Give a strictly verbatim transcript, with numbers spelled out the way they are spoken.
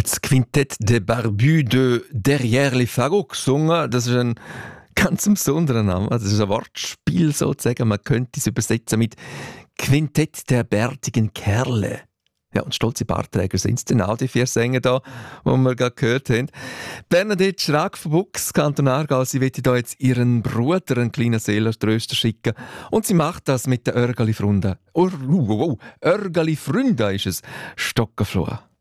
das Quintett de Barbu de Derrière les Fagots gesungen. Das ist ein ganz besonderer Name. Das ist ein Wortspiel sozusagen. Man könnte es übersetzen mit Quintett der bärtigen Kerle. Ja, und stolze Bartträger sind es dann auch, die vier Sänger da, die wir gerade gehört haben. Bernadette Schrag von Bux, Kanton Aargau, sie will da jetzt ihren Bruder, einen kleinen Seelentröster, schicken. Und sie macht das mit der Örgali-Frunde. Oh, oh, oh, Örgali-Fründe ist es. Stockenfloh.